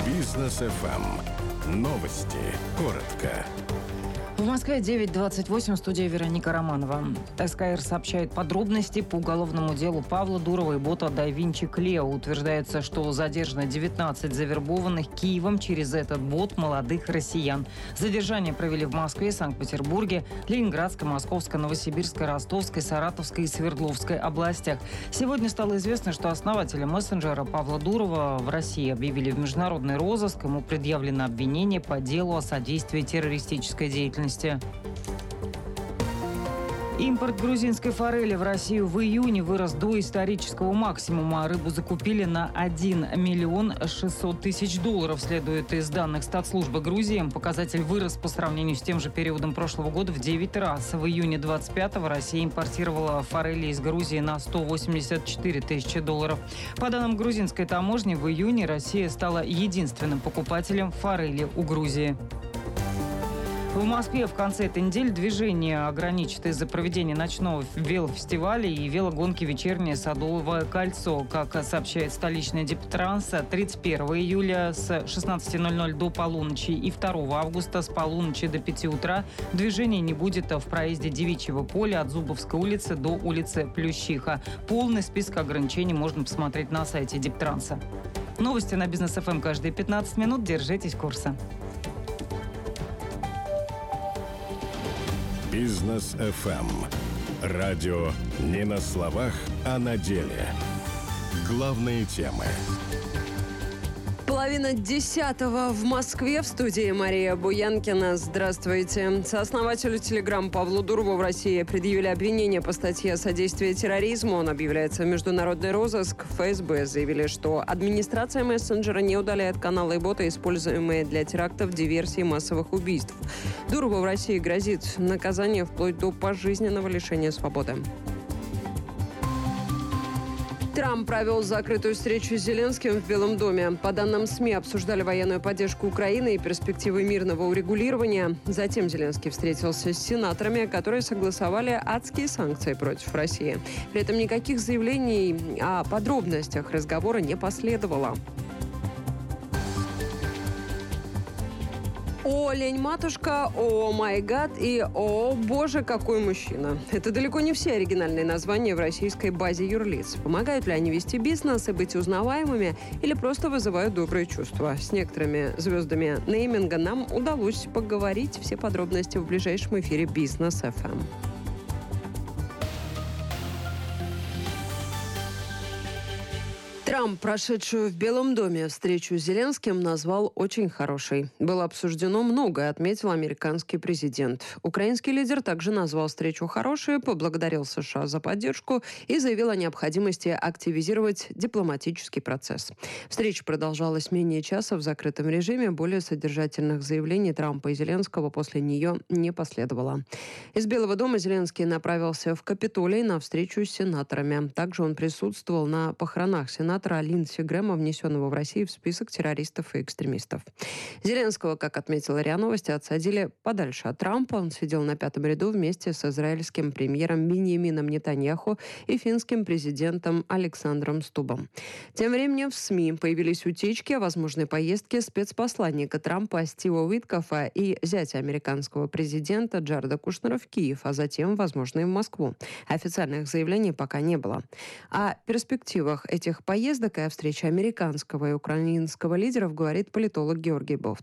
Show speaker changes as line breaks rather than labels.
Бизнес ФМ. Новости. Коротко.
В Москве 9:28, студия Вероника Романова. СКР сообщает подробности по уголовному делу Павла Дурова и бота Да Винчи Клео. Утверждается, что задержано 19 завербованных Киевом через этот бот молодых россиян. Задержание провели в Москве, Санкт-Петербурге, Ленинградской, Московской, Новосибирской, Ростовской, Саратовской и Свердловской областях. Сегодня стало известно, что основателя мессенджера Павла Дурова в России объявили в международный розыск. Ему предъявлено обвинение по делу о содействии террористической деятельности. Импорт грузинской форели в Россию в июне вырос до исторического максимума. Рыбу закупили на 1 миллион 600 тысяч долларов, следует из данных Статслужбы Грузии. Показатель вырос по сравнению с тем же периодом прошлого года в 9 раз. В июне 25-го Россия импортировала форели из Грузии на 184 тысячи долларов. По данным грузинской таможни, в июне Россия стала единственным покупателем форели у Грузии. В Москве в конце этой недели движение ограничат из-за проведения ночного велофестиваля и велогонки «Вечернее Садовое кольцо». Как сообщает столичная Дептранс, 31 июля с 16:00 до полуночи и 2 августа с полуночи до 5 утра движения не будет в проезде Девичьего поля от Зубовской улицы до улицы Плющиха. Полный список ограничений можно посмотреть на сайте Дептранса. Новости на Бизнес ФМ каждые 15 минут. Держитесь курса.
Бизнес ФМ. Радио не на словах, а на деле. Главные темы.
9:30 в Москве. В студии Мария Буянкина. Здравствуйте. Сооснователю Telegram Павлу Дурову в России предъявили обвинение по статье о содействии терроризму. Он объявляется в международный розыск. В ФСБ заявили, что администрация мессенджера не удаляет каналы и боты, используемые для терактов, диверсий и массовых убийств. Дурову в России грозит наказание вплоть до пожизненного лишения свободы. Трамп провел закрытую встречу с Зеленским в Белом доме. По данным СМИ, обсуждали военную поддержку Украины и перспективы мирного урегулирования. Затем Зеленский встретился с сенаторами, которые согласовали адские санкции против России. При этом никаких заявлений о подробностях разговора не последовало. «О, лень-матушка», «О, май гад» и «О, боже, какой мужчина». Это далеко не все оригинальные названия в российской базе юрлиц. Помогают ли они вести бизнес и быть узнаваемыми, или просто вызывают добрые чувства? С некоторыми звездами нейминга нам удалось поговорить. Все подробности в ближайшем эфире «Бизнес ФМ». Трамп, прошедшую в Белом доме встречу с Зеленским, назвал очень хорошей. Было обсуждено многое, отметил американский президент. Украинский лидер также назвал встречу хорошей, поблагодарил США за поддержку и заявил о необходимости активизировать дипломатический процесс. Встреча продолжалась менее часа в закрытом режиме. Более содержательных заявлений Трампа и Зеленского после нее не последовало. Из Белого дома Зеленский направился в Капитолий на встречу с сенаторами. Также он присутствовал на похоронах сенатора Линдси Грэма, внесенного в Россию в список террористов и экстремистов. Зеленского, как отметила РИА Новости, отсадили подальше от Трампа. Он сидел на 5-м ряду вместе с израильским премьером Биньямином Нетаньяху и финским президентом Александром Стубом. Тем временем в СМИ появились утечки о возможной поездке спецпосланника Трампа Стива Уиткофа и зятя американского президента Джареда Кушнера в Киев, а затем, возможно, и в Москву. Официальных заявлений пока не было. О перспективах этих поездок и о встрече американского и украинского лидеров говорит политолог Георгий Бофт.